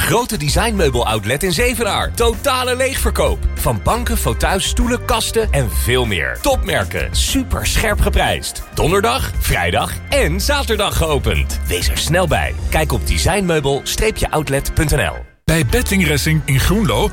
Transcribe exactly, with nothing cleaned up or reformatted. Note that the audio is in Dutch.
grote designmeubel-outlet in Zevenaar. Totale leegverkoop. Van banken, fauteuils, stoelen, kasten en veel meer. Topmerken, super scherp geprijsd. Donderdag, vrijdag en zaterdag geopend. Wees er snel bij. Kijk op designmeubel-outlet punt n l. Bij Betting Racing in Groenlo